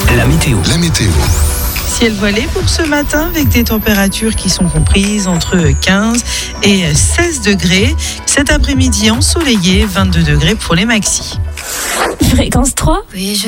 La météo. Ciel voilé pour ce matin avec des températures qui sont comprises entre 15 et 16 degrés. Cet après-midi ensoleillé, 22 degrés pour les maxis. Fréquence 3. Oui,